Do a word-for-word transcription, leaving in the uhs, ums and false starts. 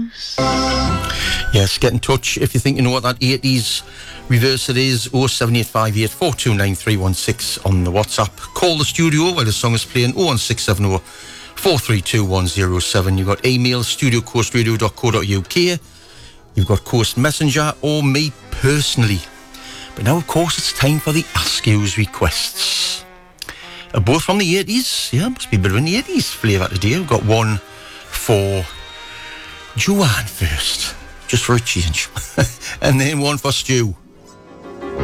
blues. Yes, get in touch if you think you know what that eighties reverse it is. oh seven eight five eight four two nine three one six on the WhatsApp. Call the studio while the song is playing. oh one six seven oh four three two one oh seven. You've got email studio coast radio dot co dot uk. You've got Coast Messenger or me personally. But now, of course, it's time for the Ask You's requests. Uh, both from the eighties. Yeah, must be a bit of an eighties flavour today. We've got one for Joanne first, just for a change. And then one for Stu.